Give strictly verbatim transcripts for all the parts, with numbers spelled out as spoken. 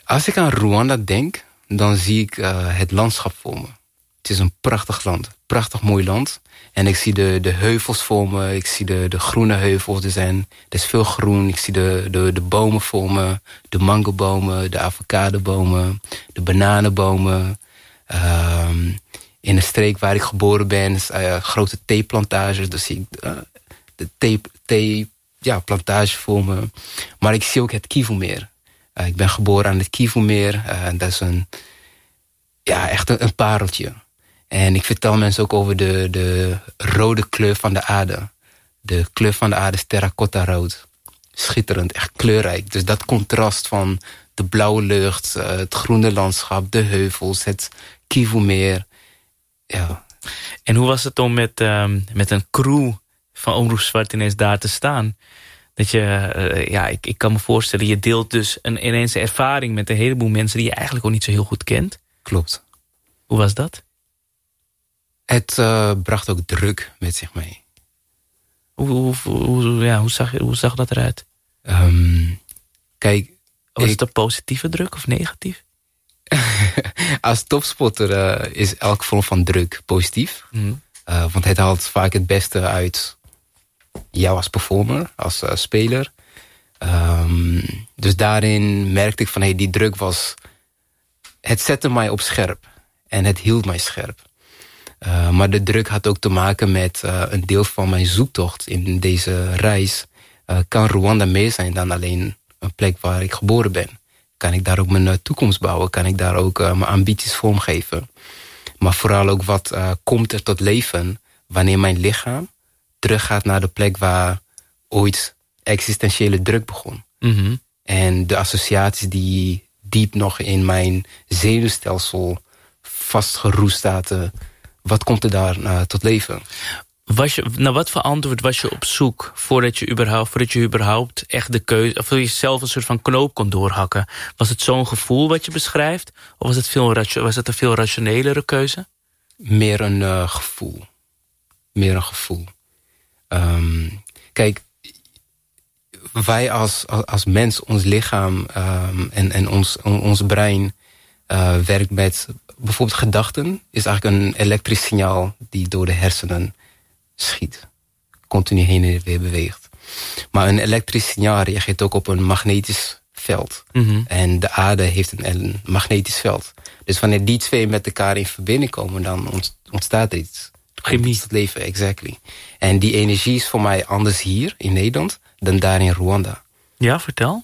Als ik aan Rwanda denk, dan zie ik uh, het landschap voor me. Het is een prachtig land, prachtig mooi land. En ik zie de, de heuvels voor me, ik zie de, de groene heuvels. Er, zijn, er is veel groen, ik zie de, de, de bomen voor me. De mangobomen, de avocadobomen, de bananenbomen. Uh, in de streek waar ik geboren ben, is, uh, grote theeplantages. Dus zie ik uh, de thee, thee, ja, plantage voor me. Maar ik zie ook het Kivumeer. Uh, ik ben geboren aan het Kivumeer. Uh, dat is een, ja, echt een, een pareltje. En ik vertel mensen ook over de, de rode kleur van de aarde. De kleur van de aarde is terracotta rood. Schitterend, echt kleurrijk. Dus dat contrast van de blauwe lucht, uh, het groene landschap, de heuvels, het Kivumeer. Ja. En hoe was het om met, um, met een crew van Omroep Zwart ineens daar te staan? Dat je, uh, ja, ik, ik kan me voorstellen, je deelt dus een ineens een ervaring met een heleboel mensen die je eigenlijk ook niet zo heel goed kent. Klopt. Hoe was dat? Het uh, bracht ook druk met zich mee. Hoe, hoe, hoe, ja, hoe, zag, hoe zag dat eruit? Um, kijk... Was ik... het een positieve druk of negatief? Als topsporter uh, is elke vorm van druk positief. Mm. Uh, want het haalt vaak het beste uit jou als performer, als uh, speler. Um, dus daarin merkte ik van, hey, die druk was... Het zette mij op scherp. En het hield mij scherp. Uh, maar de druk had ook te maken met uh, een deel van mijn zoektocht in deze reis. Uh, kan Rwanda meer zijn dan alleen een plek waar ik geboren ben? Kan ik daar ook mijn uh, toekomst bouwen? Kan ik daar ook uh, mijn ambities vormgeven? Maar vooral ook wat uh, komt er tot leven wanneer mijn lichaam teruggaat naar de plek waar ooit existentiële druk begon. Mm-hmm. En de associaties die diep nog in mijn zenuwstelsel vastgeroest zaten, wat komt er daar uh, tot leven? Was je, nou, wat voor antwoord was je op zoek voordat je überhaupt, voordat je überhaupt echt de keuze, of jezelf een soort van knoop kon doorhakken? Was het zo'n gevoel wat je beschrijft? Of was het, veel, was het een veel rationelere keuze? Meer een uh, gevoel. Meer een gevoel. Um, kijk, wij als, als, als mens, ons lichaam um, en, en ons, ons brein uh, werkt met bijvoorbeeld gedachten. Is eigenlijk een elektrisch signaal die door de hersenen schiet. Continu heen en weer beweegt. Maar een elektrisch signaal reageert ook op een magnetisch veld. Mm-hmm. En de aarde heeft een, een magnetisch veld. Dus wanneer die twee met elkaar in verbinding komen, dan ontstaat er iets. Chemie. Het leven, exactly. En die energie is voor mij anders hier in Nederland dan daar in Rwanda. Ja, vertel.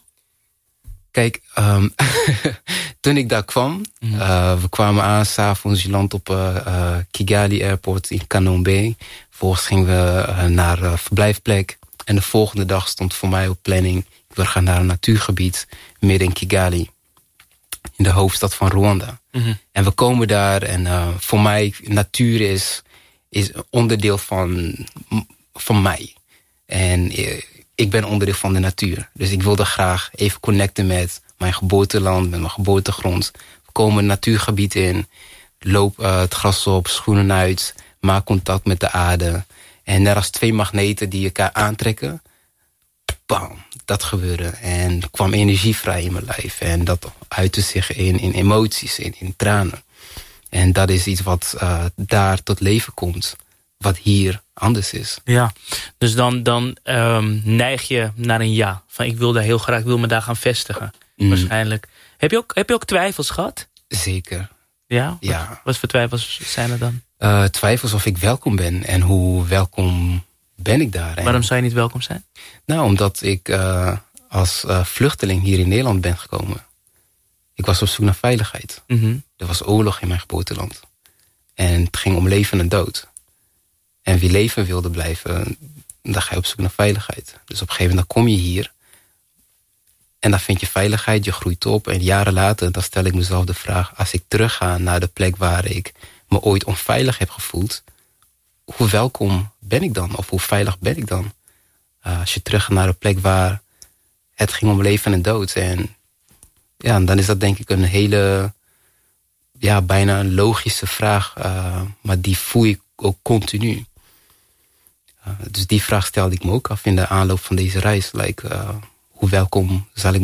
Kijk, um, toen ik daar kwam, mm. uh, we kwamen aan, 's avonds, je landt op uh, uh, Kigali Airport in Kanombe. Vervolgens gingen we uh, naar uh, verblijfplek. En de volgende dag stond voor mij op planning, we gaan naar een natuurgebied midden in Kigali. In de hoofdstad van Rwanda. Mm-hmm. En we komen daar en uh, voor mij, natuur is, is onderdeel van, van mij. En uh, ik ben onderdeel van de natuur. Dus ik wilde graag even connecten met mijn geboorteland, met mijn geboortegrond. We komen een natuurgebied in, loop uh, het gras op, schoenen uit, maak contact met de aarde. En net als twee magneten die elkaar aantrekken, bam, dat gebeurde. En er kwam energie vrij in mijn lijf. En dat uitte zich in, in emoties, in, in tranen. En dat is iets wat uh, daar tot leven komt, wat hier anders is. Ja, dus dan, dan um, neig je naar een ja. Van ik wil daar heel graag, ik wil me daar gaan vestigen. Mm. Waarschijnlijk. Heb je, ook, heb je ook twijfels gehad? Zeker. Ja? Ja. Wat, wat voor twijfels zijn er dan? Uh, twijfels of ik welkom ben en hoe welkom ben ik daar. En waarom zou je niet welkom zijn? Nou, omdat ik uh, als uh, vluchteling hier in Nederland ben gekomen. Ik was op zoek naar veiligheid. Mm-hmm. Er was oorlog in mijn geboorteland. En het ging om leven en dood. En wie leven wilde blijven, dan ga je op zoek naar veiligheid. Dus op een gegeven moment dan kom je hier. En dan vind je veiligheid, je groeit op. En jaren later dan stel ik mezelf de vraag, als ik terugga naar de plek waar ik me ooit onveilig heb gevoeld, hoe welkom ben ik dan? Of hoe veilig ben ik dan? Uh, als je terug gaat naar de plek waar het ging om leven en dood. En ja, dan is dat denk ik een hele, ja, bijna een logische vraag. Uh, maar die voel ik ook continu. Uh, dus die vraag stelde ik me ook af in de aanloop van deze reis. Like, uh, hoe welkom zal ik